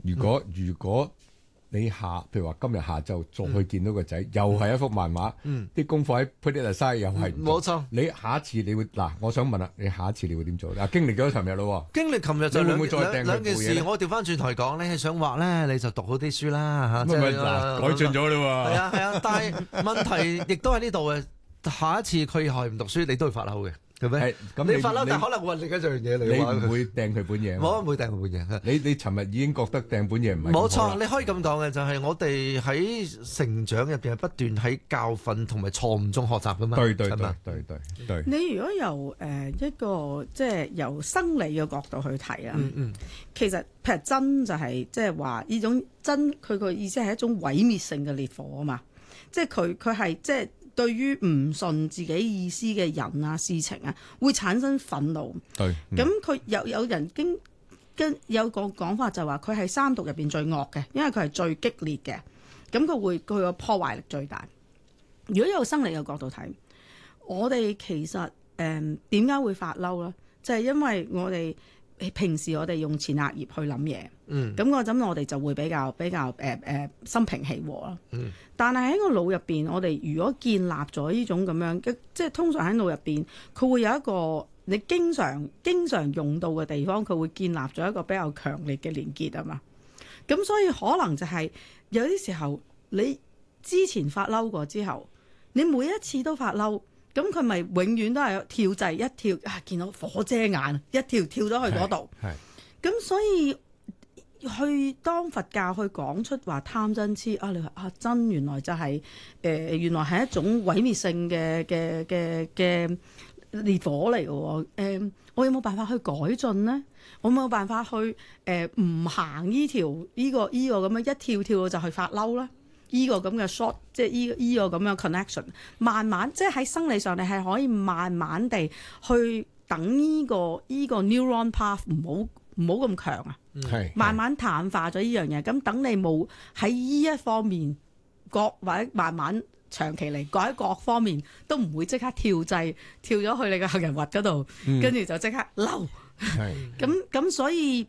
如果你譬如話今日下晝再去見到個仔，又係一幅漫畫，啲功課喺 put it aside 又係冇錯。 你下一次你會我想問啦，你下一次你會點做？經歷咗尋日咯， 經歷琴日就你會唔會再訂兩件事，我調翻轉頭講，你係想畫咧，你就讀好啲書啦嚇。 改進咗啦喎。 係啊，但係問題亦都喺呢度嘅。下一次佢係唔讀書，你都會發嬲嘅。係咪？ 咁你發嬲，但可能揾另一樣嘢嚟。 你唔會掟佢本嘢？ 我唔會掟佢本嘢。 你尋日已經覺得掟本嘢唔係冇錯，你可以咁講嘅，就係我哋喺成長入邊係不斷喺教訓同埋錯誤中學習噶嘛。 對。 你如果由一個即係由生理嘅角度去睇啊，其實譬如真就係即係話呢種真，佢個意思係一種毀滅性嘅烈火啊嘛，即係佢係即係。對於唔順自己意思嘅人啊、事情啊，會產生憤怒。 對， 咁佢有人有個講法就話佢係三毒入邊最惡嘅，因為佢係最激烈嘅。咁佢個破壞力最大。如果有生理嘅角度睇，我哋其實點解會發嬲咧？就係因為我哋平時我哋用前額葉去諗嘢，咁嗰陣我哋就會比較心平氣和啦。但係喺個腦入邊，我哋如果建立咗呢種咁樣，即係通常喺腦入邊，佢會有一個你經常用到嘅地方，佢會建立咗一個比較強烈嘅連結啊嘛。咁所以可能就係有啲時候，你之前發嬲過之後，你每一次都發嬲。咁佢咪永遠都係跳掣一跳啊！見到火遮眼，一跳咗去嗰度。咁所以去當佛教去講出話貪嗔痴啊！你話啊真原來就係原來係一種毀滅性嘅烈火嚟嘅喎。我有冇辦法去改進呢？我有冇辦法去唔行呢條呢個咁樣一跳就去發嬲咧？依個咁嘅 short， 即係依個咁樣 connection， 慢慢即係喺生理上，你係可以慢慢地去等依個 neuron path 唔好咁強啊，慢慢淡化咗依樣嘢。咁等你冇喺依一方面或者慢慢長期嚟講喺各方面都唔會即刻跳掣跳咗去你嘅杏仁核嗰度，跟住就即刻嬲。咁所以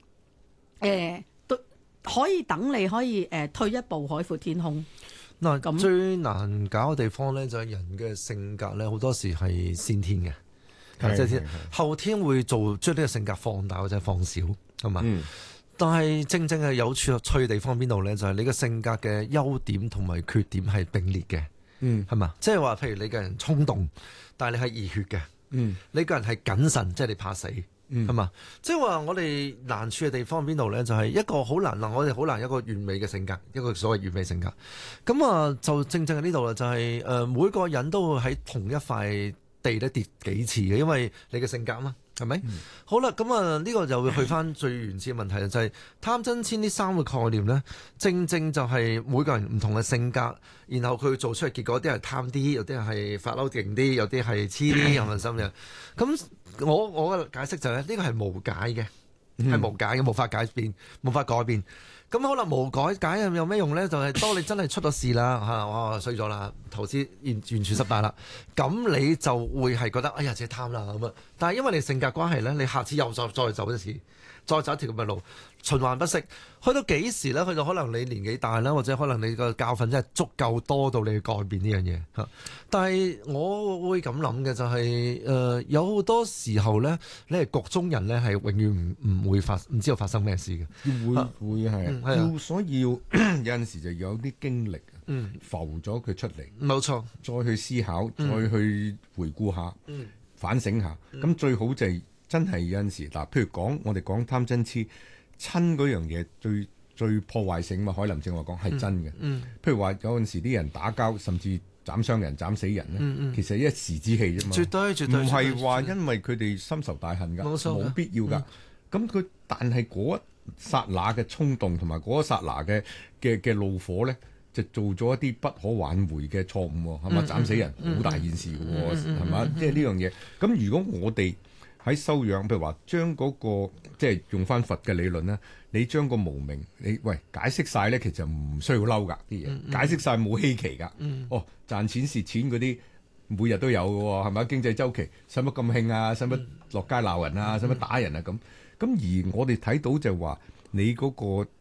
可以等你可以退一步海闊天空。 嗱，最難搞嘅地方咧就係人嘅性格咧，好多時係先天嘅，即係後天會將呢個性格放大或者放小，係嘛？但係正係有趣嘅地方邊度咧？就係你嘅性格嘅優點同埋缺點係並列嘅，係嘛？即係話，譬如你嘅人衝動，但係你係熱血嘅，你個人係謹慎，即係你怕死。係嘛？即係話我哋難處嘅地方邊度咧？就係一個好難我哋好難一個完美嘅性格，一個所謂完美性格。咁啊，就正喺呢度啦，就係每個人都會喺同一塊地咧跌幾次嘅，因為你嘅性格嘛，係咪？好啦，咁啊呢個就會去翻最原始嘅問題，就係貪嗔痴呢三個概念咧，正就係每個人唔同嘅性格，然後佢做出嚟結果，啲係貪啲，有啲係發嬲勁啲，有啲係黐啲，有冇心嘅？咁我嘅解釋就係呢個係無解嘅，係無解嘅，無法改變，無法改變。咁可能無解有咩用咧？就係當你真係出咗事啦嚇，哇衰咗啦，投資完全失敗啦，咁你就會係覺得哎呀自己貪啦咁啊！但係因為你性格關係咧，你下次又再走一次，再走一條咁嘅路，循環不息。去到幾時咧？去到可能你年紀大啦，或者可能你個教訓真係足夠多到你去改變呢樣嘢嚇。但係我會咁諗嘅就係有好多時候咧，你係局中人咧，係永遠唔會唔知道發生咩事嘅。 會係所以有陣時就有啲經歷浮咗佢出嚟， 冇錯， 再去思考，再去回顧下，反省下。咁最好就係真係有陣時嗱，譬如我哋講貪嗔痴。親嗰樣嘢最破壞性嘛，海林正話講係真嘅。譬如話有陣時啲人打交，甚至斬傷人、斬死人咧，其實一時之氣啫嘛。絕對唔係話因為佢哋深仇大恨㗎，冇必要㗎。咁但係嗰一剎那嘅衝動同埋嗰一剎那嘅怒火咧，就做咗一啲不可挽回嘅錯誤喎，係嘛？斬死人好大件事㗎喎，係嘛？即係呢樣嘢。咁如果我哋喺修養，譬如話將嗰個即係用翻佛嘅理論咧，你將個無明你解釋晒咧，其實唔需要嬲㗎啲嘢，解釋晒冇稀奇㗎。賺錢蝕錢嗰啲每日都有㗎喎，係咪？經濟周期使乜咁興啊？使乜落街鬧人啊？使乜打人啊？咁而我哋睇到就話你嗰個